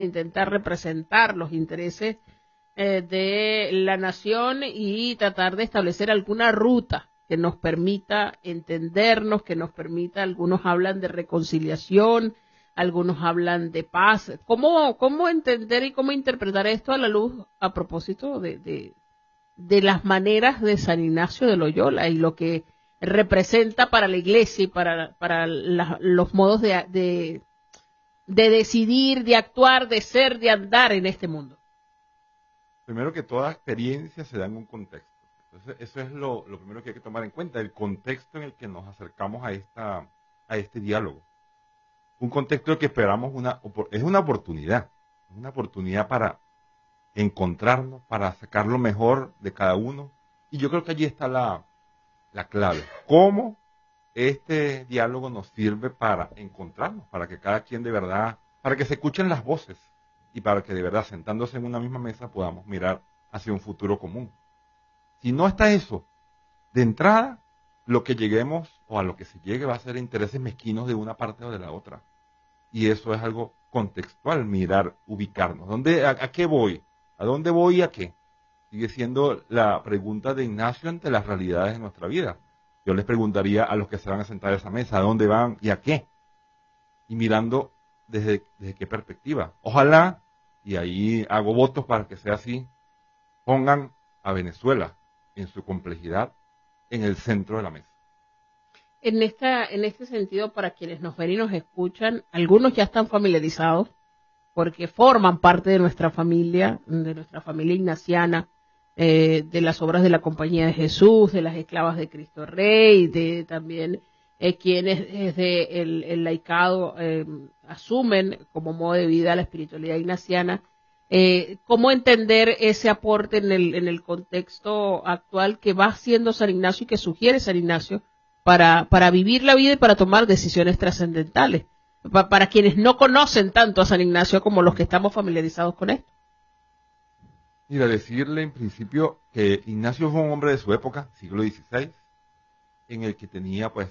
intentar representar los intereses de la nación y tratar de establecer alguna ruta que nos permita entendernos, que nos permita, algunos hablan de reconciliación, algunos hablan de paz. ¿Cómo entender y cómo interpretar esto a la luz, a propósito de las maneras de San Ignacio de Loyola y lo que representa para la Iglesia y para los modos de decidir, de actuar, de ser, de andar en este mundo? Primero que toda experiencia se da en un contexto. Entonces, eso es lo primero que hay que tomar en cuenta, el contexto en el que nos acercamos a este diálogo. Un contexto que esperamos es una oportunidad para encontrarnos, para sacar lo mejor de cada uno. Y yo creo que allí está la clave. ¿Cómo este diálogo nos sirve para encontrarnos, para que cada quien de verdad, para que se escuchen las voces y para que de verdad, sentándose en una misma mesa, podamos mirar hacia un futuro común? Si no está eso, de entrada, lo que lleguemos o a lo que se llegue va a ser intereses mezquinos de una parte o de la otra. Y eso es algo contextual, mirar, ubicarnos. ¿A qué voy? ¿A dónde voy y a qué? Sigue siendo la pregunta de Ignacio ante las realidades de nuestra vida. Yo les preguntaría a los que se van a sentar a esa mesa, ¿a dónde van y a qué? Y mirando desde qué perspectiva. Ojalá, y ahí hago votos para que sea así, pongan a Venezuela en su complejidad en el centro de la mesa. En este sentido, para quienes nos ven y nos escuchan, algunos ya están familiarizados porque forman parte de nuestra familia ignaciana, de las obras de la Compañía de Jesús, de las Esclavas de Cristo Rey, de también quienes desde el laicado asumen como modo de vida la espiritualidad ignaciana. ¿Cómo entender ese aporte en el contexto actual que va haciendo San Ignacio y que sugiere San Ignacio para vivir la vida y para tomar decisiones trascendentales? Para quienes no conocen tanto a San Ignacio como los que estamos familiarizados con esto. Mira, decirle en principio que Ignacio fue un hombre de su época, siglo XVI, en el que tenía pues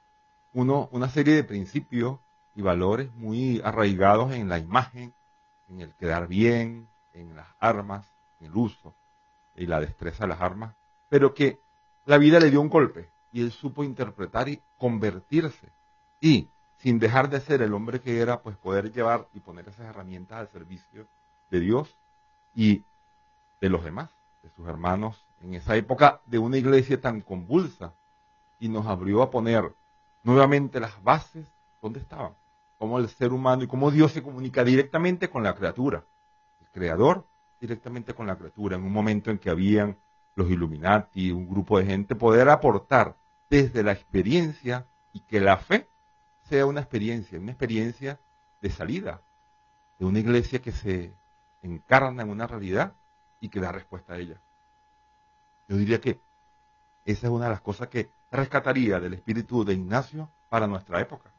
una serie de principios y valores muy arraigados en la imagen, en el quedar bien, en las armas, en el uso y la destreza de las armas, pero que la vida le dio un golpe y él supo interpretar y convertirse y sin dejar de ser el hombre que era, pues poder llevar y poner esas herramientas al servicio de Dios y de los demás, de sus hermanos, en esa época de una iglesia tan convulsa, y nos abrió a poner nuevamente las bases donde estaban, cómo el ser humano y cómo Dios se comunica directamente con la criatura, el creador directamente con la criatura, en un momento en que habían los Illuminati, un grupo de gente, poder aportar desde la experiencia y que la fe sea una experiencia de salida, de una iglesia que se encarna en una realidad y que da respuesta a ella. Yo diría que esa es una de las cosas que rescataría del espíritu de Ignacio para nuestra época.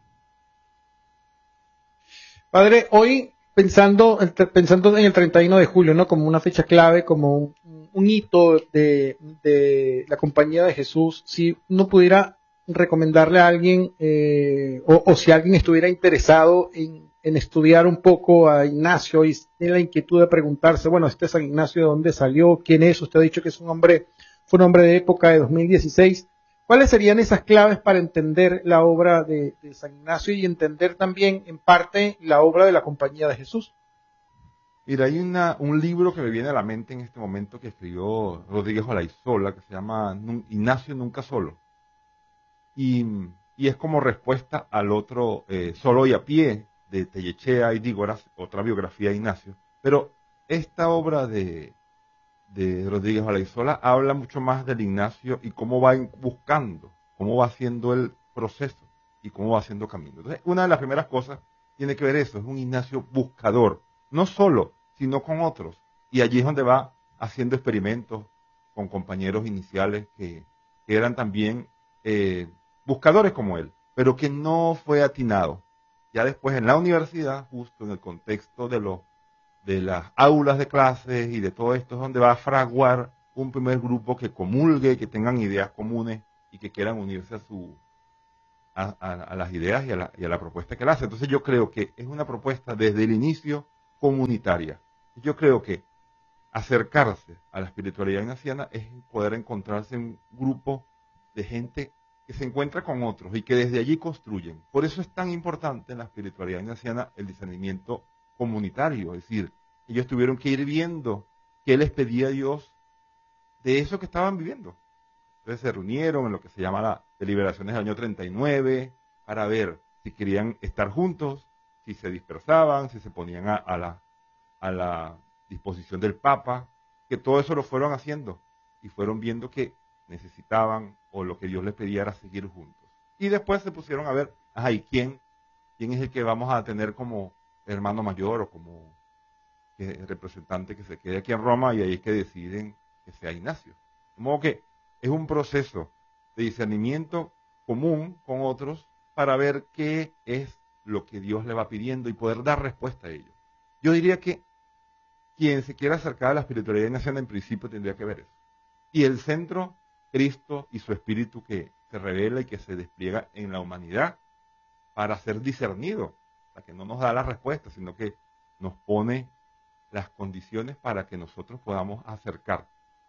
Padre, hoy pensando en el 31 de julio, ¿no? Como una fecha clave, como un hito de la Compañía de Jesús, si uno pudiera recomendarle a alguien, o si alguien estuviera interesado en estudiar un poco a Ignacio y tiene la inquietud de preguntarse, bueno, este San Ignacio, ¿de dónde salió? ¿Quién es? Usted ha dicho que fue un hombre de época de 2016. ¿Cuáles serían esas claves para entender la obra de San Ignacio y entender también, en parte, la obra de la Compañía de Jesús? Mira, hay un libro que me viene a la mente en este momento que escribió Rodríguez Olaizola, que se llama Ignacio Nunca Solo. Y es como respuesta al otro Solo y a Pie, de Tellechea y Dígoras, otra biografía de Ignacio. Pero esta obra de Rodríguez Olaizola habla mucho más del Ignacio y cómo va buscando, cómo va haciendo el proceso y cómo va haciendo camino. Entonces, una de las primeras cosas tiene que ver eso, es un Ignacio buscador, no solo, sino con otros. Y allí es donde va haciendo experimentos con compañeros iniciales que eran también buscadores como él, pero que no fue atinado. Ya después en la universidad, justo en el contexto de las aulas de clases y de todo esto, es donde va a fraguar un primer grupo que comulgue, que tengan ideas comunes y que quieran unirse a las ideas y a la propuesta que él hace. Entonces yo creo que es una propuesta desde el inicio comunitaria. Yo creo que acercarse a la espiritualidad ignaciana es poder encontrarse en un grupo de gente que se encuentra con otros y que desde allí construyen. Por eso es tan importante en la espiritualidad ignaciana el discernimiento comunitario, es decir, ellos tuvieron que ir viendo qué les pedía Dios de eso que estaban viviendo. Entonces se reunieron en lo que se llama las deliberaciones del año 39 para ver si querían estar juntos, si se dispersaban, si se ponían a la disposición del Papa, que todo eso lo fueron haciendo y fueron viendo que necesitaban o lo que Dios les pedía era seguir juntos. Y después se pusieron a ver, ajá, ¿y quién es el que vamos a tener como hermano mayor o como representante que se quede aquí en Roma? Y ahí es que deciden que sea Ignacio. De modo que es un proceso de discernimiento común con otros para ver qué es lo que Dios le va pidiendo y poder dar respuesta a ello. Yo diría que quien se quiera acercar a la espiritualidad ignaciana en principio tendría que ver eso. Y el centro, Cristo y su espíritu que se revela y que se despliega en la humanidad para ser discernido, para que no nos da la respuesta, sino que nos pone las condiciones para que nosotros podamos acercar.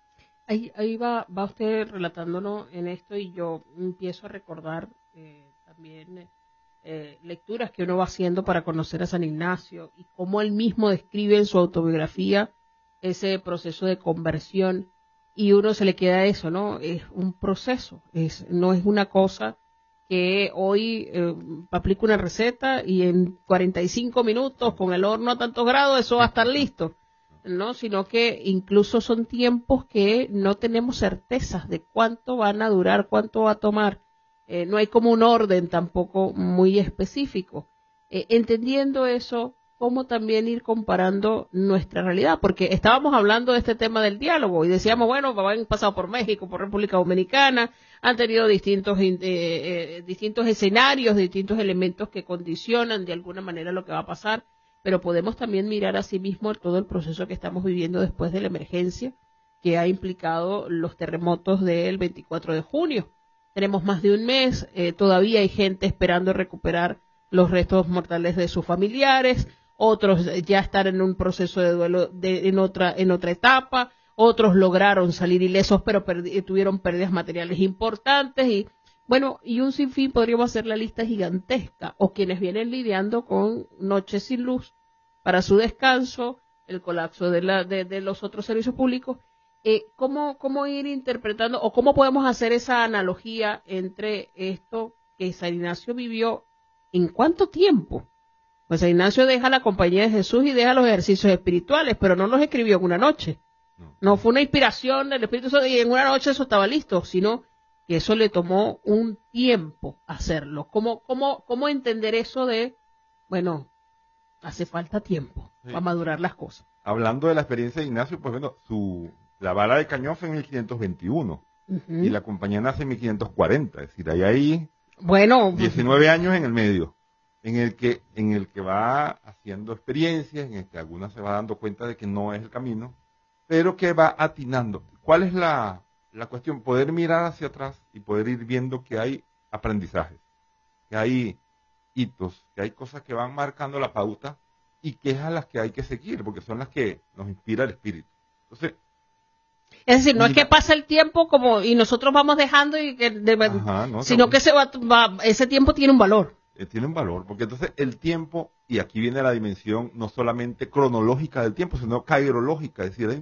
Ahí va usted relatándonos en esto y yo empiezo a recordar también lecturas que uno va haciendo para conocer a San Ignacio y cómo él mismo describe en su autobiografía ese proceso de conversión y uno se le queda eso, ¿no? Es un proceso, no es una cosa que hoy aplico una receta y en 45 minutos con el horno a tantos grados eso va a estar listo, ¿no? Sino que incluso son tiempos que no tenemos certezas de cuánto van a durar, cuánto va a tomar. No hay como un orden tampoco muy específico. Entendiendo eso, cómo también ir comparando nuestra realidad, porque estábamos hablando de este tema del diálogo y decíamos, bueno, han pasado por México, por República Dominicana, han tenido distintos escenarios, distintos elementos que condicionan de alguna manera lo que va a pasar, pero podemos también mirar a sí mismo todo el proceso que estamos viviendo después de la emergencia que ha implicado los terremotos del 24 de junio. Tenemos más de un mes, todavía hay gente esperando recuperar los restos mortales de sus familiares, otros ya están en un proceso de duelo en otra etapa, otros lograron salir ilesos pero tuvieron pérdidas materiales importantes y bueno, y un sinfín podríamos hacer la lista gigantesca, o quienes vienen lidiando con noches sin luz para su descanso, el colapso de los otros servicios públicos. ¿Cómo ir interpretando o cómo podemos hacer esa analogía entre esto que San Ignacio vivió en cuánto tiempo? Pues San Ignacio deja la compañía de Jesús y deja los ejercicios espirituales, pero no los escribió en una noche. No fue una inspiración del Espíritu Santo y en una noche eso estaba listo, sino que eso le tomó un tiempo hacerlo. ¿Cómo entender eso de, bueno, hace falta tiempo para madurar las cosas? Hablando de la experiencia de Ignacio, pues bueno, la bala de cañón fue en 1521 y la compañía nace en 1540, es decir, hay bueno, 19 años en el medio, en el que va haciendo experiencias, en el que algunas se va dando cuenta de que no es el camino, pero que va atinando. ¿Cuál es la cuestión? Poder mirar hacia atrás y poder ir viendo que hay aprendizajes, que hay hitos, que hay cosas que van marcando la pauta y que es a las que hay que seguir, porque son las que nos inspira el espíritu. Entonces, es decir, no es que pasa el tiempo como y nosotros vamos dejando sino que ese tiempo tiene un valor. Tiene un valor, porque entonces el tiempo, y aquí viene la dimensión no solamente cronológica del tiempo, sino cairológica, es decir,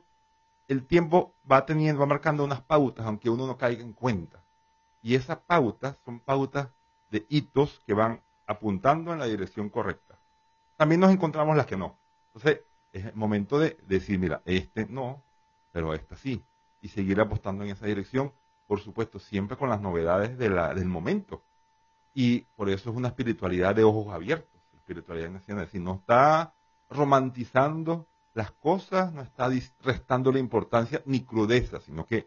el tiempo va marcando unas pautas, aunque uno no caiga en cuenta. Y esas pautas son pautas de hitos que van apuntando en la dirección correcta. También nos encontramos las que no. Entonces, es el momento de decir, mira, no, pero esta sí. Y seguir apostando en esa dirección, por supuesto, siempre con las novedades del momento. Y por eso es una espiritualidad de ojos abiertos, la espiritualidad nacional. Es decir, no está romantizando las cosas, no está restando la importancia ni crudeza, sino que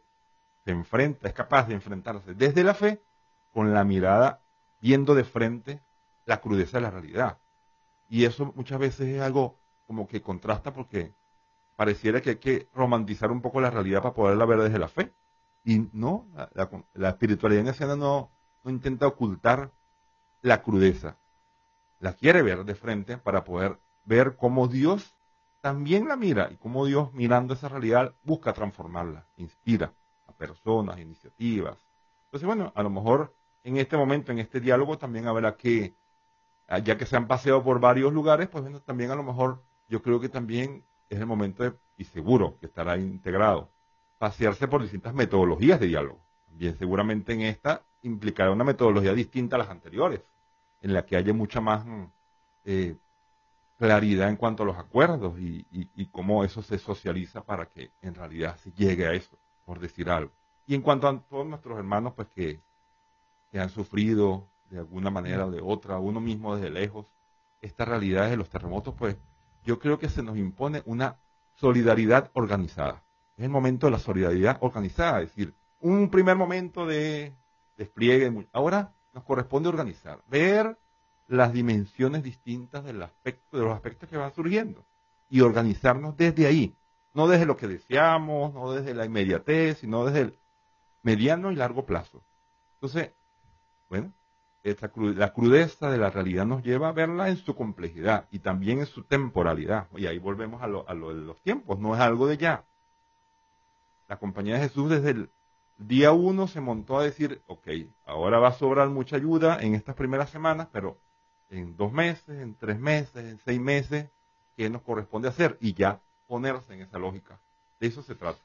es capaz de enfrentarse desde la fe con la mirada viendo de frente la crudeza de la realidad. Y eso muchas veces es algo como que contrasta porque pareciera que hay que romantizar un poco la realidad para poderla ver desde la fe. Y no, la espiritualidad nacional no intenta ocultar la crudeza. La quiere ver de frente para poder ver cómo Dios también la mira y cómo Dios, mirando esa realidad, busca transformarla, inspira a personas, iniciativas. Entonces, bueno, a lo mejor en este momento, en este diálogo, también habrá que, ya que se han paseado por varios lugares, pues bueno, también a lo mejor yo creo que también es el momento de, y seguro que estará integrado, pasearse por distintas metodologías de diálogo. Bien, seguramente en esta implicará una metodología distinta a las anteriores, en la que haya mucha más claridad en cuanto a los acuerdos y cómo eso se socializa para que en realidad se llegue a eso, por decir algo. Y en cuanto a todos nuestros hermanos, pues que han sufrido de alguna manera o de otra, uno mismo desde lejos, estas realidades de los terremotos, pues yo creo que se nos impone una solidaridad organizada. Es el momento de la solidaridad organizada, es decir, un primer momento de despliegue. Ahora nos corresponde organizar, ver las dimensiones distintas de los aspectos que van surgiendo y organizarnos desde ahí, no desde lo que deseamos, no desde la inmediatez, sino desde el mediano y largo plazo. Entonces, bueno, la crudeza de la realidad nos lleva a verla en su complejidad y también en su temporalidad. Y ahí volvemos a lo de los tiempos, no es algo de ya. La Compañía de Jesús desde el día 1 se montó a decir, ok, ahora va a sobrar mucha ayuda en estas primeras semanas, pero en 2 meses, en 3 meses, en 6 meses, ¿qué nos corresponde hacer? Y ya ponerse en esa lógica. De eso se trata.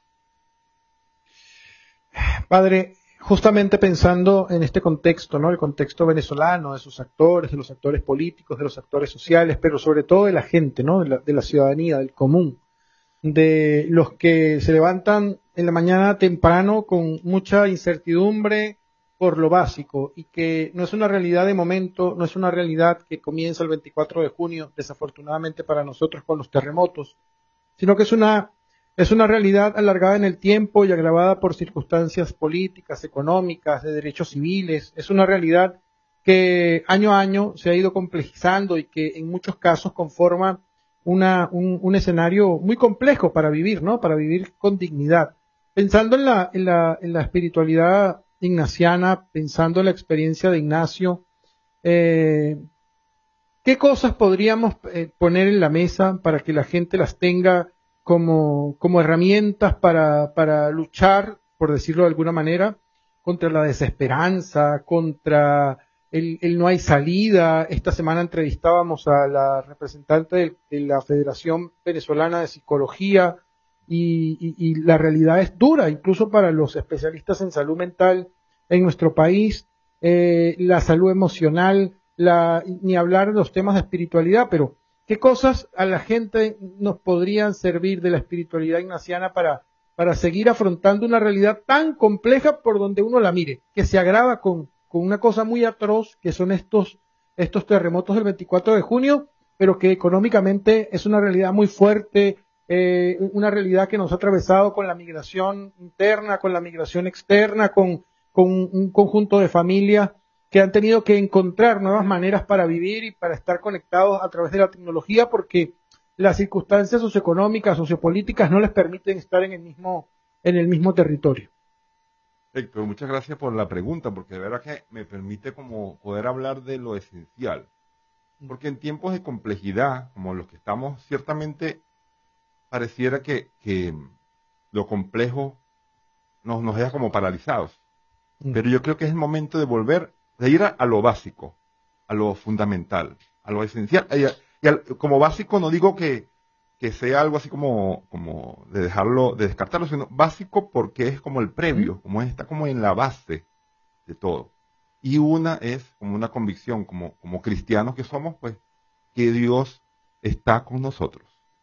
Padre, justamente pensando en este contexto, ¿no? El contexto venezolano, de sus actores, de los actores políticos, de los actores sociales, pero sobre todo de la gente, ¿no? De la ciudadanía, del común, de los que se levantan en la mañana temprano con mucha incertidumbre por lo básico y que no es una realidad de momento, no es una realidad que comienza el 24 de junio, desafortunadamente para nosotros con los terremotos, sino que es una realidad alargada en el tiempo y agravada por circunstancias políticas, económicas, de derechos civiles. Es una realidad que año a año se ha ido complejizando y que en muchos casos conforma un escenario muy complejo para vivir, ¿no? Para vivir con dignidad. Pensando en la espiritualidad ignaciana, pensando en la experiencia de Ignacio, ¿qué cosas podríamos poner en la mesa para que la gente las tenga como herramientas para luchar, por decirlo de alguna manera, contra la desesperanza, contra el no hay salida? Esta semana entrevistábamos a la representante de la Federación Venezolana de Psicología y la realidad es dura, incluso para los especialistas en salud mental en nuestro país, la salud emocional, ni hablar de los temas de espiritualidad, pero ¿qué cosas a la gente nos podrían servir de la espiritualidad ignaciana para seguir afrontando una realidad tan compleja por donde uno la mire, que se agrava con una cosa muy atroz, que son estos terremotos del 24 de junio, pero que económicamente es una realidad muy fuerte, una realidad que nos ha atravesado con la migración interna, con la migración externa, con un conjunto de familias que han tenido que encontrar nuevas maneras para vivir y para estar conectados a través de la tecnología porque las circunstancias socioeconómicas, sociopolíticas no les permiten estar en el mismo territorio. Perfecto, muchas gracias por la pregunta, porque de verdad que me permite como poder hablar de lo esencial. Porque en tiempos de complejidad, como los que estamos, ciertamente pareciera que lo complejo nos deja como paralizados. Pero yo creo que es el momento de ir a lo básico, a lo fundamental, a lo esencial. Como básico no digo que sea algo así como de descartarlo, sino básico porque es como el previo, está como en la base de todo. Y una es como una convicción, como cristianos que somos, pues, que Dios está con nosotros.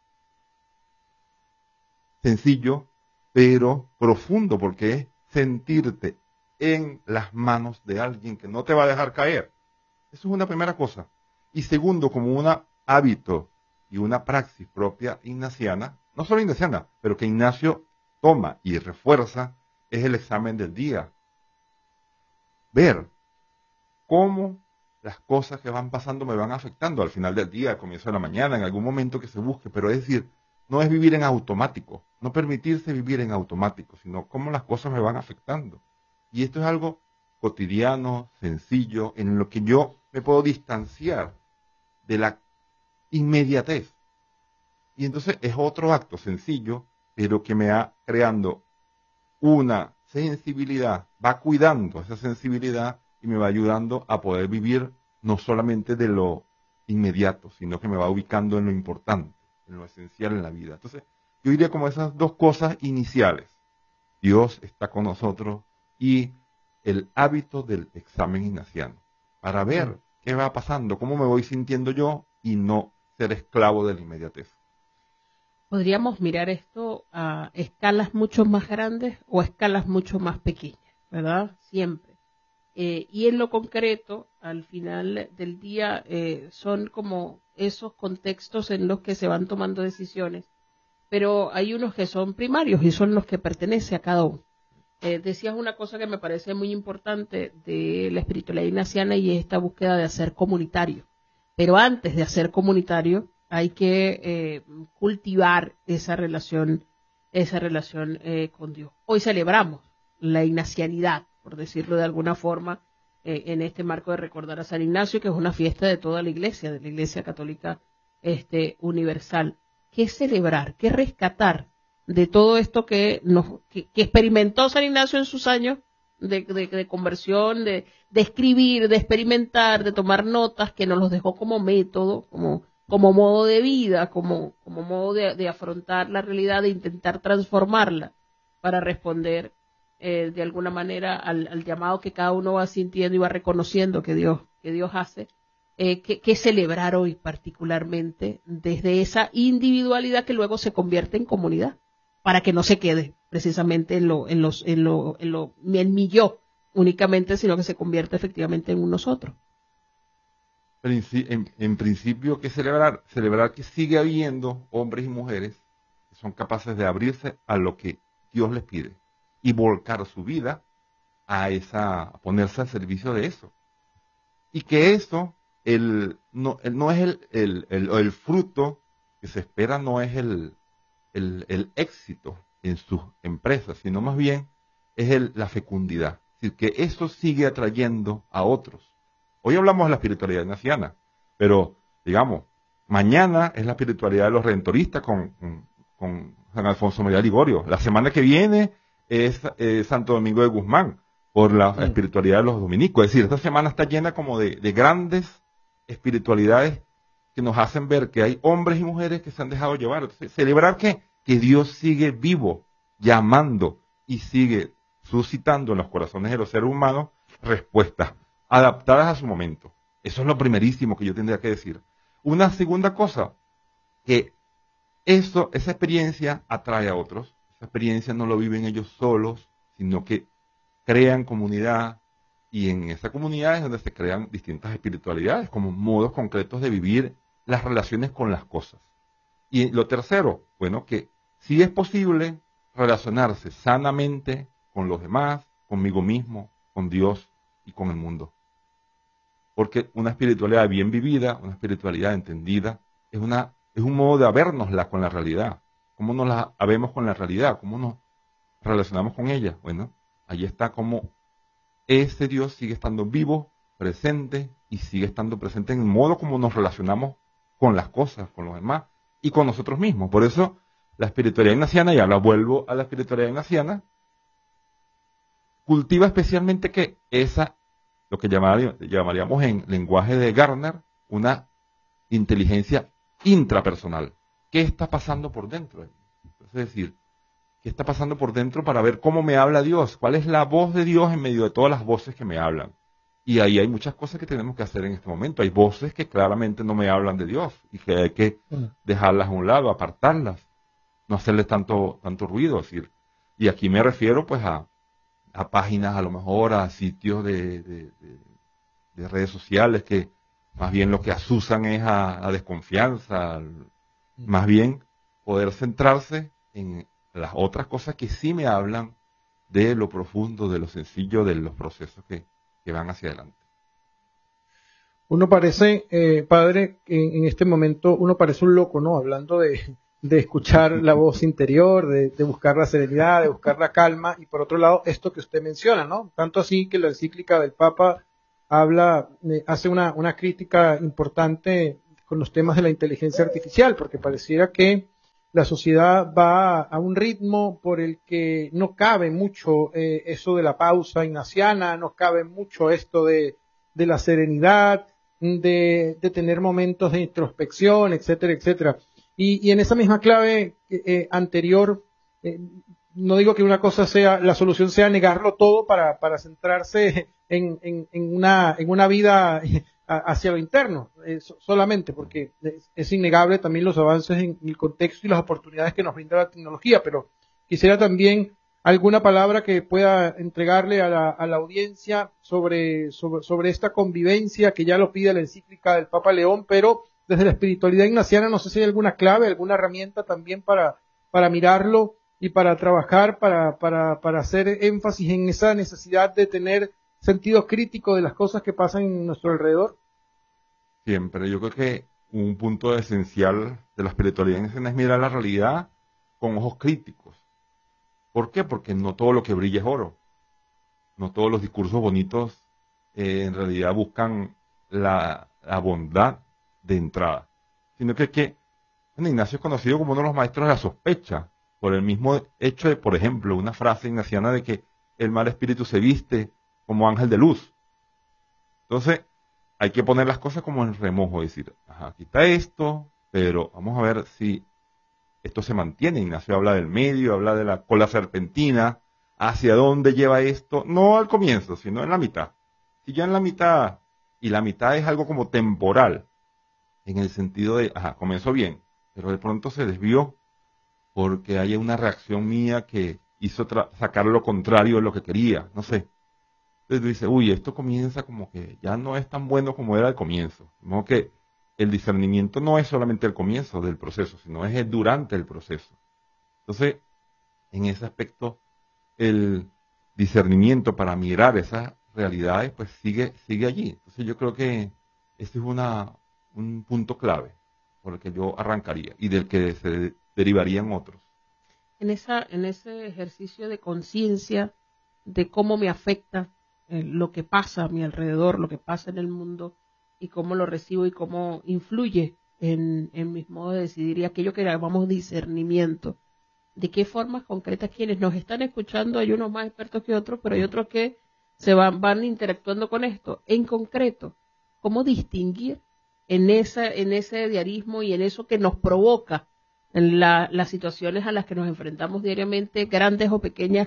Sencillo, pero profundo, porque es sentirte en las manos de alguien que no te va a dejar caer. Eso es una primera cosa. Y segundo, como un hábito y una praxis propia ignaciana, no solo ignaciana, pero que Ignacio toma y refuerza, es el examen del día. Ver cómo las cosas que van pasando me van afectando al final del día, al comienzo de la mañana, en algún momento que se busque, pero es decir, no es vivir en automático, no permitirse vivir en automático, sino cómo las cosas me van afectando. Y esto es algo cotidiano, sencillo, en lo que yo me puedo distanciar de la inmediatez. Y entonces es otro acto sencillo, pero que me va creando una sensibilidad, va cuidando esa sensibilidad y me va ayudando a poder vivir no solamente de lo inmediato, sino que me va ubicando en lo importante, en lo esencial en la vida. Entonces, yo diría como esas dos cosas iniciales. Dios está con nosotros y el hábito del examen ignaciano, para ver qué va pasando, cómo me voy sintiendo yo y no ser esclavo de la inmediatez. Podríamos mirar esto a escalas mucho más grandes o a escalas mucho más pequeñas, ¿verdad? Siempre. Y en lo concreto, al final del día, son como esos contextos en los que se van tomando decisiones, pero hay unos que son primarios y son los que pertenece a cada uno. Decías una cosa que me parece muy importante de la espiritualidad ignaciana y es esta búsqueda de hacer comunitario. Pero antes de hacer comunitario, hay que cultivar esa relación con Dios. Hoy celebramos la ignacianidad, por decirlo de alguna forma, en este marco de recordar a San Ignacio, que es una fiesta de toda la Iglesia, de la Iglesia Católica universal. ¿Qué celebrar? ¿Qué rescatar de todo esto que experimentó San Ignacio en sus años de conversión, de escribir, de experimentar, de tomar notas, que nos los dejó como método, como modo de vida, como modo de afrontar la realidad, de intentar transformarla para responder de alguna manera al llamado que cada uno va sintiendo y va reconociendo que Dios hace? ¿Qué celebrar hoy particularmente desde esa individualidad que luego se convierte en comunidad, para que no se quede precisamente en mi yo únicamente, sino que se convierta efectivamente en un nosotros? En principio, ¿qué celebrar? Celebrar que sigue habiendo hombres y mujeres que son capaces de abrirse a lo que Dios les pide y volcar su vida a ponerse al servicio de eso. Y que eso, no es el fruto que se espera, no es el éxito en sus empresas, sino más bien es la fecundidad. Es decir, que eso sigue atrayendo a otros. Hoy hablamos de la espiritualidad ignaciana, pero, digamos, mañana es la espiritualidad de los redentoristas con San Alfonso María Ligorio. La semana que viene es Santo Domingo de Guzmán, por la espiritualidad de los dominicos. Es decir, esta semana está llena como de grandes espiritualidades que nos hacen ver que hay hombres y mujeres que se han dejado llevar. Entonces, celebrar que Dios sigue vivo, llamando y sigue suscitando en los corazones de los seres humanos respuestas adaptadas a su momento. Eso es lo primerísimo que yo tendría que decir. Una segunda cosa, que esa experiencia atrae a otros. Esa experiencia no lo viven ellos solos, sino que crean comunidad, y en esa comunidad es donde se crean distintas espiritualidades, como modos concretos de vivir las relaciones con las cosas. Y lo tercero, bueno, que sí es posible relacionarse sanamente con los demás, conmigo mismo, con Dios y con el mundo. Porque una espiritualidad bien vivida, una espiritualidad entendida, es un modo de habérnosla con la realidad. ¿Cómo nos la habemos con la realidad? ¿Cómo nos relacionamos con ella? Bueno, ahí está como ese Dios sigue estando vivo, presente, y sigue estando presente en el modo como nos relacionamos con las cosas, con los demás y con nosotros mismos. Por eso la espiritualidad ignaciana, y ahora vuelvo a la espiritualidad ignaciana, cultiva especialmente lo que llamaríamos en lenguaje de Gardner, una inteligencia intrapersonal. ¿Qué está pasando por dentro? Es decir, ¿qué está pasando por dentro para ver cómo me habla Dios? ¿Cuál es la voz de Dios en medio de todas las voces que me hablan? Y ahí hay muchas cosas que tenemos que hacer en este momento. Hay voces que claramente no me hablan de Dios y que hay que dejarlas a un lado, apartarlas, no hacerles tanto ruido. Es decir, y aquí me refiero pues a páginas, a lo mejor a sitios de redes sociales que más bien lo que asusan es a desconfianza, más bien poder centrarse en las otras cosas que sí me hablan de lo profundo, de lo sencillo, de los procesos que van hacia adelante. Uno parece, padre, en este momento uno parece un loco, ¿no? Hablando de escuchar la voz interior, de buscar la serenidad, de buscar la calma, y por otro lado, esto que usted menciona, ¿no? Tanto así que la encíclica del Papa hace una crítica importante los temas de la inteligencia artificial, porque pareciera que la sociedad va a un ritmo por el que no cabe mucho eso de la pausa ignaciana, no cabe mucho esto de la serenidad, de tener momentos de introspección, etcétera, etcétera. Y en esa misma clave anterior, no digo que una cosa sea, la solución sea negarlo todo para centrarse en una vida hacia lo interno, solamente, porque es innegable también los avances en el contexto y las oportunidades que nos brinda la tecnología, pero quisiera también alguna palabra que pueda entregarle a la audiencia sobre esta convivencia que ya lo pide la encíclica del Papa León, pero desde la espiritualidad ignaciana, no sé si hay alguna clave, alguna herramienta también para mirarlo y para trabajar, para hacer énfasis en esa necesidad de tener sentido crítico de las cosas que pasan en nuestro alrededor. Siempre, yo creo que un punto esencial de la espiritualidad ignaciana es mirar la realidad con ojos críticos. ¿Por qué? Porque no todo lo que brilla es oro. No todos los discursos bonitos en realidad buscan la bondad de entrada. Sino que bueno, Ignacio es conocido como uno de los maestros de la sospecha, por el mismo hecho de, por ejemplo, una frase ignaciana de que el mal espíritu se viste como ángel de luz. Entonces, hay que poner las cosas como en remojo, decir, ajá, aquí está esto, pero vamos a ver si esto se mantiene. Ignacio habla del medio, habla de la cola serpentina, hacia dónde lleva esto, no al comienzo, sino en la mitad. Si ya en la mitad, y la mitad es algo como temporal, en el sentido de, ajá, comenzó bien, pero de pronto se desvió porque hay una reacción mía que hizo sacar lo contrario de lo que quería, no sé. Entonces dice, uy, esto comienza como que ya no es tan bueno como era al comienzo. De modo que el discernimiento no es solamente el comienzo del proceso, sino es el durante el proceso. Entonces, en ese aspecto, el discernimiento para mirar esas realidades, pues sigue allí. Entonces yo creo que este es un punto clave por el que yo arrancaría y del que se derivarían otros. En ese ejercicio de conciencia de cómo me afecta lo que pasa a mi alrededor, lo que pasa en el mundo y cómo lo recibo y cómo influye en mis modos de decidir y aquello que llamamos discernimiento. De qué formas concretas quienes nos están escuchando, hay unos más expertos que otros, pero hay otros que se van interactuando con esto. En concreto, cómo distinguir en ese diarismo y en eso que nos provoca en las situaciones a las que nos enfrentamos diariamente, grandes o pequeñas,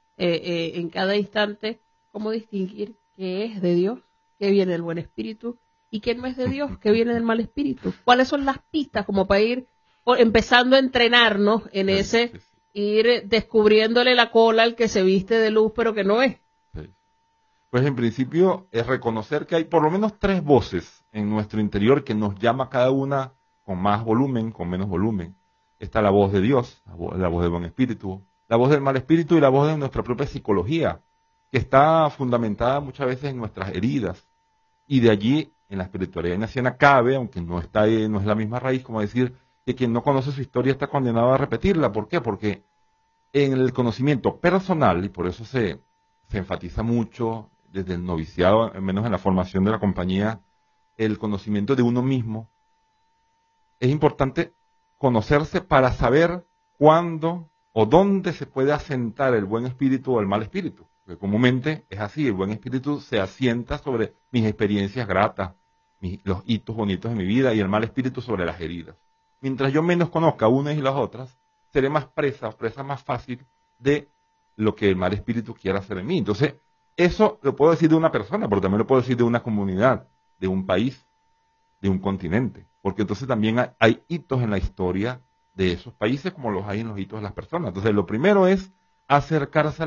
en cada instante, cómo distinguir qué es de Dios, qué viene del buen espíritu y qué no es de Dios, qué viene del mal espíritu. ¿Cuáles son las pistas como para ir empezando a entrenarnos en ese, ir descubriéndole la cola al que se viste de luz pero que no es? Sí. Pues en principio es reconocer que hay por lo menos 3 voces en nuestro interior que nos llama cada una con más volumen, con menos volumen. Está la voz de Dios, la voz del buen espíritu, la voz del mal espíritu y la voz de nuestra propia psicología, que está fundamentada muchas veces en nuestras heridas. Y de allí, en la espiritualidad ignaciana cabe, aunque no está ahí, no es la misma raíz, como decir que quien no conoce su historia está condenado a repetirla. ¿Por qué? Porque en el conocimiento personal, y por eso se enfatiza mucho desde el noviciado, al menos en la formación de la compañía, el conocimiento de uno mismo, es importante conocerse para saber cuándo o dónde se puede asentar el buen espíritu o el mal espíritu. Porque comúnmente es así, el buen espíritu se asienta sobre mis experiencias gratas, los hitos bonitos de mi vida, y el mal espíritu sobre las heridas. Mientras yo menos conozca unas y las otras, seré más presa más fácil de lo que el mal espíritu quiera hacer en mí. Entonces, eso lo puedo decir de una persona, pero también lo puedo decir de una comunidad, de un país, de un continente. Porque entonces también hay hitos en la historia de esos países como los hay en los hitos de las personas. Entonces, lo primero es acercarse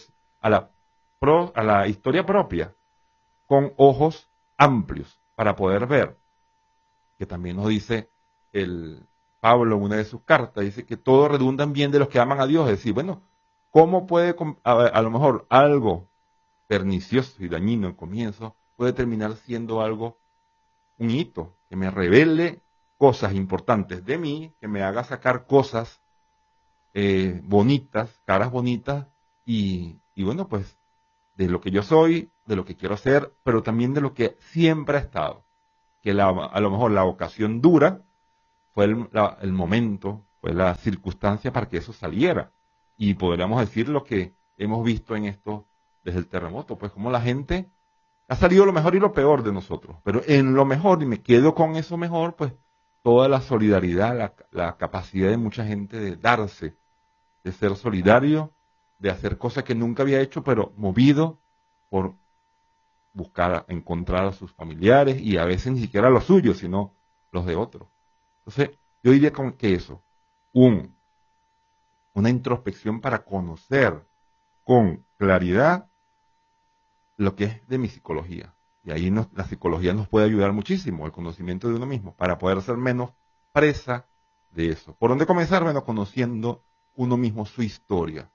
a la historia propia con ojos amplios para poder ver, que también nos dice el Pablo en una de sus cartas, dice que todo redunda en bien de los que aman a Dios. Es decir, bueno, ¿cómo puede a lo mejor algo pernicioso y dañino al comienzo puede terminar siendo algo, un hito, que me revele cosas importantes de mí, que me haga sacar cosas bonitas, caras bonitas, y bueno, pues de lo que yo soy, de lo que quiero ser, pero también de lo que siempre ha estado. que a lo mejor la ocasión dura fue el momento, fue la circunstancia para que eso saliera. Y podríamos decir lo que hemos visto en esto desde el terremoto, pues como la gente ha salido lo mejor y lo peor de nosotros, pero en lo mejor, y me quedo con eso mejor, pues toda la solidaridad, la capacidad de mucha gente de darse, de ser solidario, de hacer cosas que nunca había hecho, pero movido por buscar, encontrar a sus familiares y a veces ni siquiera los suyos, sino los de otros. Entonces, yo diría que eso, una introspección para conocer con claridad lo que es de mi psicología. Y ahí la psicología nos puede ayudar muchísimo, el conocimiento de uno mismo, para poder ser menos presa de eso. ¿Por dónde comenzar? Bueno, conociendo uno mismo su historia.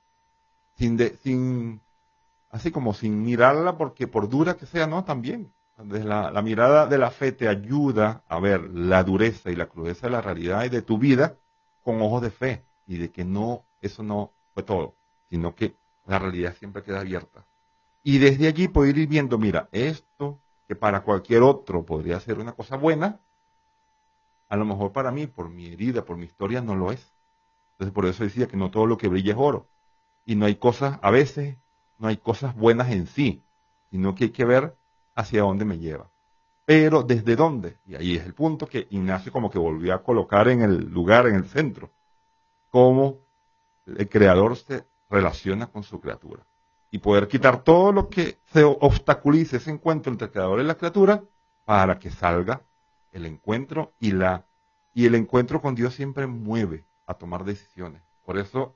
Así como sin mirarla, porque por dura que sea, no, también. Desde la mirada de la fe te ayuda a ver la dureza y la crudeza de la realidad y de tu vida con ojos de fe. Y de que no, eso no fue todo, sino que la realidad siempre queda abierta. Y desde allí puedo ir viendo, mira, esto que para cualquier otro podría ser una cosa buena, a lo mejor para mí, por mi herida, por mi historia, no lo es. Entonces por eso decía que no todo lo que brilla es oro. Y no hay cosas, a veces, no hay cosas buenas en sí, sino que hay que ver hacia dónde me lleva. Pero ¿desde dónde? Y ahí es el punto que Ignacio como que volvió a colocar en el lugar, en el centro. Cómo el creador se relaciona con su criatura. Y poder quitar todo lo que se obstaculice ese encuentro entre el creador y la criatura para que salga el encuentro y el encuentro con Dios siempre mueve a tomar decisiones. Por eso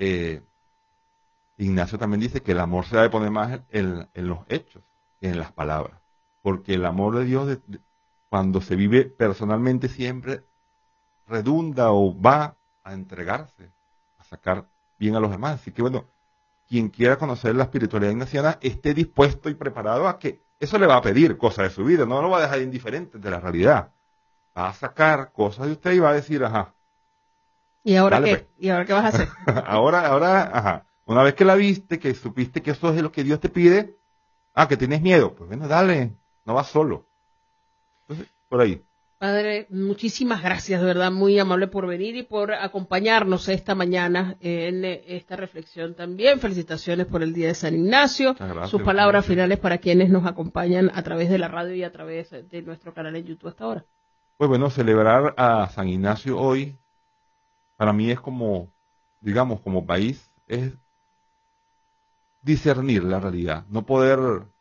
Ignacio también dice que el amor se debe poner más en los hechos que en las palabras. Porque el amor de Dios, cuando se vive personalmente, siempre redunda o va a entregarse, a sacar bien a los demás. Así que bueno, quien quiera conocer la espiritualidad ignaciana esté dispuesto y preparado a que eso le va a pedir cosas de su vida, no lo va a dejar indiferente de la realidad. Va a sacar cosas de usted y va a decir, ajá. ¿Y ahora dale, qué? pues. ¿Y ahora qué vas a hacer? ahora, ajá. Una vez que la viste, que supiste que eso es lo que Dios te pide, que tienes miedo, pues bueno, dale, no vas solo. Entonces, por ahí. Padre, muchísimas gracias, de verdad, muy amable por venir y por acompañarnos esta mañana en esta reflexión también. Felicitaciones por el Día de San Ignacio. Gracias, sus palabras finales para quienes nos acompañan a través de la radio y a través de nuestro canal en YouTube hasta ahora. Pues bueno, celebrar a San Ignacio hoy, para mí es como, digamos, como país, es discernir la realidad. No poder,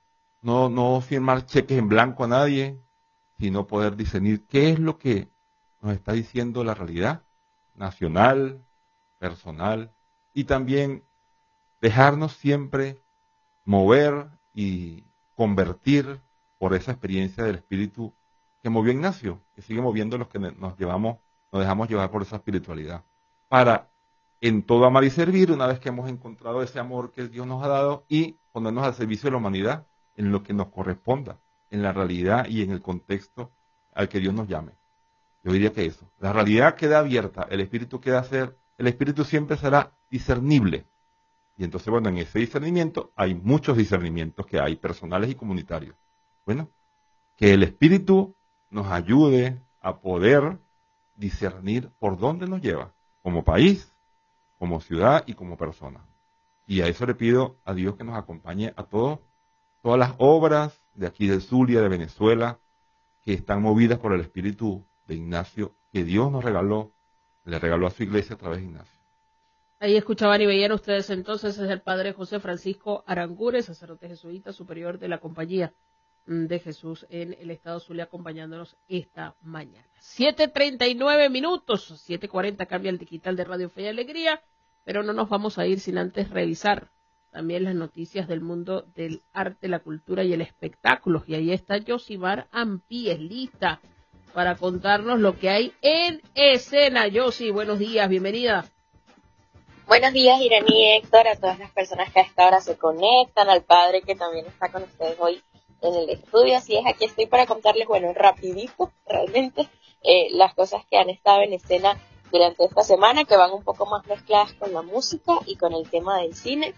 no firmar cheques en blanco a nadie, sino poder discernir qué es lo que nos está diciendo la realidad nacional, personal, y también dejarnos siempre mover y convertir por esa experiencia del espíritu que movió Ignacio, que sigue moviendo los que nos dejamos llevar por esa espiritualidad, para en todo amar y servir, una vez que hemos encontrado ese amor que Dios nos ha dado, y ponernos al servicio de la humanidad en lo que nos corresponda, en la realidad y en el contexto al que Dios nos llame. Yo diría que eso. La realidad queda abierta, el espíritu siempre será discernible. Y entonces, bueno, en ese discernimiento hay muchos discernimientos que hay, personales y comunitarios. Bueno, que el espíritu nos ayude a poder discernir por dónde nos lleva, como país, como ciudad y como persona. Y a eso le pido a Dios que nos acompañe a todas las obras de aquí del Zulia, de Venezuela, que están movidas por el espíritu de Ignacio, que Dios nos regaló, le regaló a su iglesia a través de Ignacio. Ahí escuchaban y veían ustedes entonces, es el padre José Francisco Arangures, sacerdote jesuita superior de la Compañía de Jesús en el estado Zulia, acompañándonos esta mañana. 7:39 minutos, 7:40 cambia el digital de Radio Fe y Alegría, pero no nos vamos a ir sin antes revisar también las noticias del mundo del arte, la cultura y el espectáculo. Y ahí está Yosimar Ampíes, lista para contarnos lo que hay en escena. Yosi, buenos días, bienvenida. Buenos días, Irani y Héctor, a todas las personas que a esta hora se conectan, al padre que también está con ustedes hoy en el estudio. Así es, aquí estoy para contarles, bueno, rapidito, realmente, las cosas que han estado en escena durante esta semana, que van un poco más mezcladas con la música y con el tema del cine.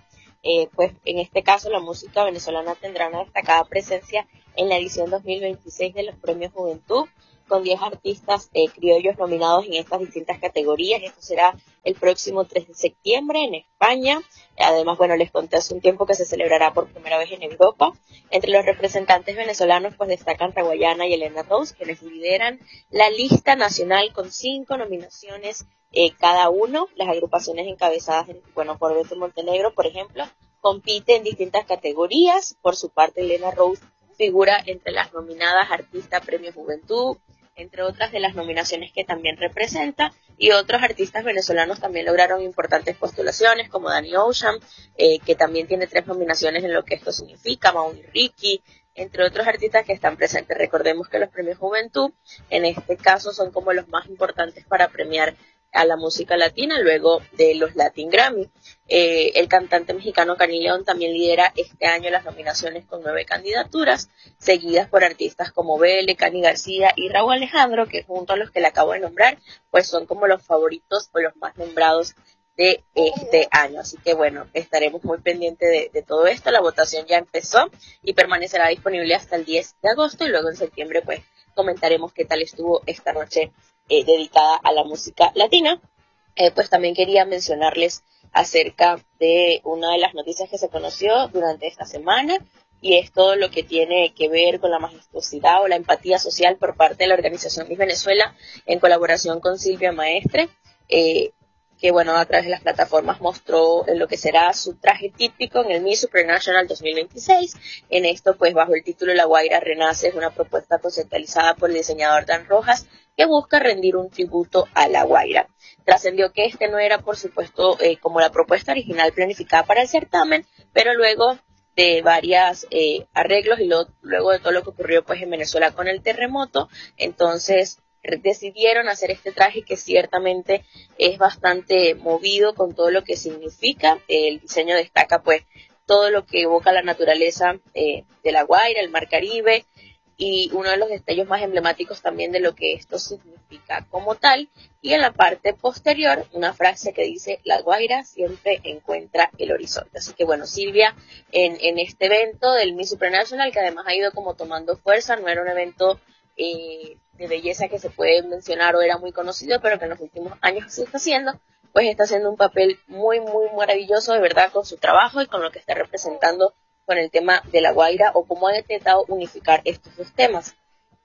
pues en este caso la música venezolana tendrá una destacada presencia en la edición 2026 de los Premios Juventud, con 10 artistas criollos nominados en estas distintas categorías. Esto será el próximo 3 de septiembre en España. Además, bueno, les conté hace un tiempo que se celebrará por primera vez en Europa. Entre los representantes venezolanos, pues destacan Raguayana y Elena Rose, quienes lideran la lista nacional con 5 nominaciones cada uno. Las agrupaciones encabezadas, por Beto Montenegro, por ejemplo, compiten en distintas categorías. Por su parte, Elena Rose figura entre las nominadas Artista Premio Juventud, entre otras de las nominaciones que también representa, y otros artistas venezolanos también lograron importantes postulaciones, como Danny Ocean, que también tiene 3 nominaciones en lo que esto significa, Maui Ricky, entre otros artistas que están presentes. Recordemos que los Premios Juventud, en este caso, son como los más importantes para premiar a la música latina, luego de los Latin Grammy. El cantante mexicano Cani León también lidera este año las nominaciones con 9 candidaturas, seguidas por artistas como Bele, Cani García y Raúl Alejandro, que junto a los que le acabo de nombrar, pues son como los favoritos o los más nombrados de este año. Así que bueno, estaremos muy pendientes de todo esto. La votación ya empezó y permanecerá disponible hasta el 10 de agosto, y luego en septiembre pues comentaremos qué tal estuvo esta noche dedicada a la música latina. Pues también quería mencionarles acerca de una de las noticias que se conoció durante esta semana, y es todo lo que tiene que ver con la majestuosidad o la empatía social por parte de la organización Miss Venezuela, en colaboración con Silvia Maestre, que bueno, a través de las plataformas mostró lo que será su traje típico en el Miss Supranational 2026. En esto, pues bajo el título La Guaira Renace, es una propuesta conceptualizada por el diseñador Dan Rojas, que busca rendir un tributo a La Guaira. Trascendió que este no era, por supuesto, como la propuesta original planificada para el certamen, pero luego de varios arreglos y luego de todo lo que ocurrió pues en Venezuela con el terremoto, entonces decidieron hacer este traje que ciertamente es bastante movido con todo lo que significa. El diseño destaca pues todo lo que evoca la naturaleza de La Guaira, el Mar Caribe, y uno de los destellos más emblemáticos también de lo que esto significa como tal. Y en la parte posterior, una frase que dice: La Guaira siempre encuentra el horizonte. Así que bueno, Silvia, en este evento del Miss Supranational, que además ha ido como tomando fuerza, no era un evento de belleza que se puede mencionar o era muy conocido, pero que en los últimos años se está haciendo, pues está haciendo un papel muy, muy maravilloso, de verdad, con su trabajo y con lo que está representando con el tema de La Guaira, o cómo ha intentado unificar estos dos temas.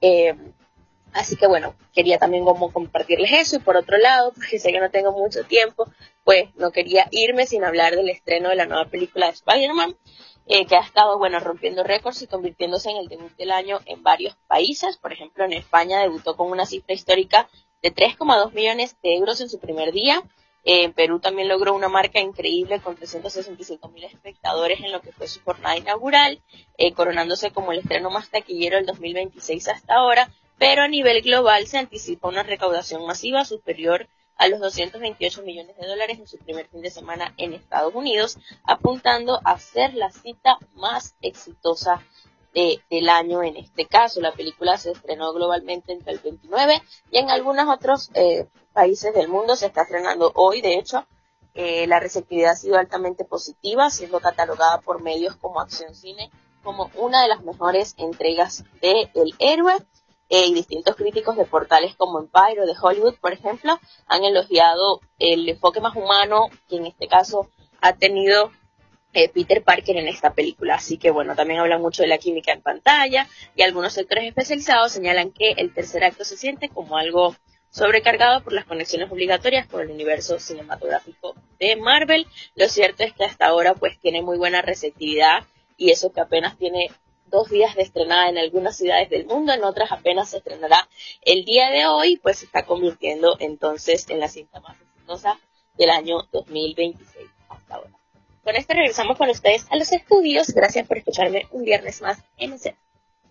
Así que bueno, quería también como compartirles eso. Y por otro lado, porque sé que no tengo mucho tiempo, pues no quería irme sin hablar del estreno de la nueva película de Spider-Man, que ha estado bueno rompiendo récords y convirtiéndose en el debut del año en varios países. Por ejemplo, en España debutó con una cifra histórica de 3,2 millones de euros en su primer día. En Perú también logró una marca increíble con 365.000 espectadores en lo que fue su jornada inaugural, coronándose como el estreno más taquillero del 2026 hasta ahora. Pero a nivel global se anticipa una recaudación masiva superior a los 228 millones de dólares en su primer fin de semana en Estados Unidos, apuntando a ser la cita más exitosa del año. En este caso, la película se estrenó globalmente entre el 29 y en algunos otros países del mundo se está estrenando hoy. De hecho, la receptividad ha sido altamente positiva, siendo catalogada por medios como Acción Cine como una de las mejores entregas de El Héroe. Y distintos críticos de portales como Empire o de Hollywood, por ejemplo, han elogiado el enfoque más humano que en este caso ha tenido Peter Parker en esta película. Así que bueno, también hablan mucho de la química en pantalla, y algunos sectores especializados señalan que el tercer acto se siente como algo sobrecargado por las conexiones obligatorias con el universo cinematográfico de Marvel. Lo cierto es que hasta ahora pues tiene muy buena receptividad, y eso que apenas tiene 2 días de estrenada en algunas ciudades del mundo, en otras apenas se estrenará el día de hoy, pues se está convirtiendo entonces en la cinta más exitosa del año 2026 hasta ahora. Con esto regresamos con ustedes a los estudios. Gracias por escucharme un viernes más en escena.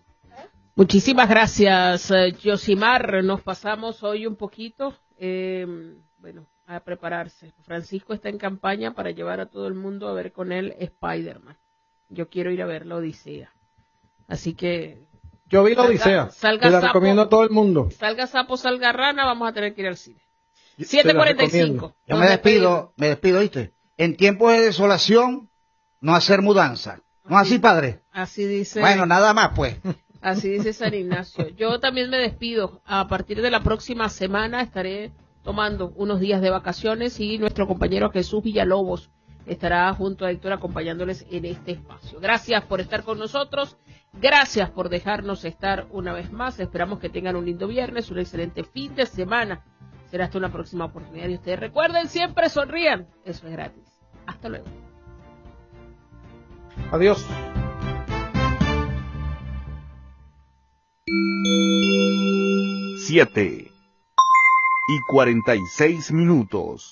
Muchísimas gracias, Yosimar. Nos pasamos hoy un poquito, bueno, a prepararse. Francisco está en campaña para llevar a todo el mundo a ver con él Spider-Man. Yo quiero ir a ver la Odisea. Así que yo vi la Odisea, te la recomiendo a todo el mundo. Salga sapo, salga rana, vamos a tener que ir al cine. 7:45. Yo me despido, ¿viste? En tiempos de desolación, no hacer mudanza. ¿No así, padre? Así dice. Bueno, nada más, pues. Así dice San Ignacio. Yo también me despido. A partir de la próxima semana estaré tomando unos días de vacaciones y nuestro compañero Jesús Villalobos estará junto a Héctor acompañándoles en este espacio. Gracias por estar con nosotros. Gracias por dejarnos estar una vez más. Esperamos que tengan un lindo viernes, un excelente fin de semana. Será hasta una próxima oportunidad. Y ustedes recuerden, siempre sonrían. Eso es gratis. Hasta luego. Adiós. 7:46.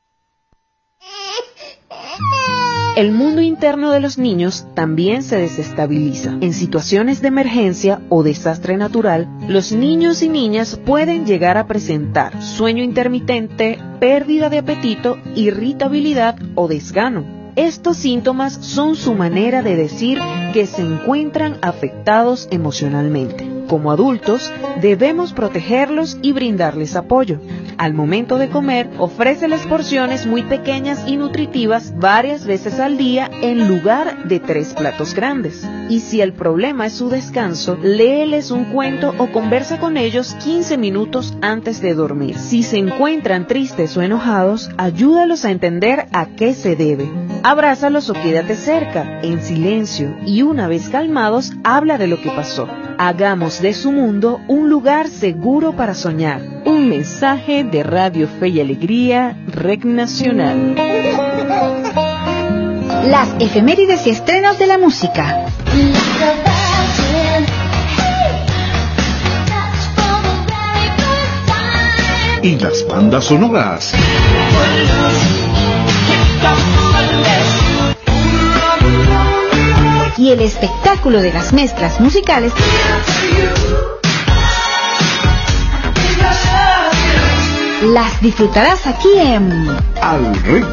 El mundo interno de los niños también se desestabiliza. En situaciones de emergencia o desastre natural, los niños y niñas pueden llegar a presentar sueño intermitente, pérdida de apetito, irritabilidad o desgano. Estos síntomas son su manera de decir que se encuentran afectados emocionalmente. Como adultos, debemos protegerlos y brindarles apoyo. Al momento de comer, ofréceles porciones muy pequeñas y nutritivas varias veces al día en lugar de 3 platos grandes. Y si el problema es su descanso, léeles un cuento o conversa con ellos 15 minutos antes de dormir. Si se encuentran tristes o enojados, ayúdalos a entender a qué se debe. Abrázalos o quédate cerca, en silencio, y una vez calmados, habla de lo que pasó. Hagamos de su mundo un lugar seguro para soñar. Un mensaje de Radio Fe y Alegría, Rec Nacional. Las efemérides y estrenos de la música. Y las bandas sonoras. Y el espectáculo de las mezclas musicales las disfrutarás aquí en Al ritmo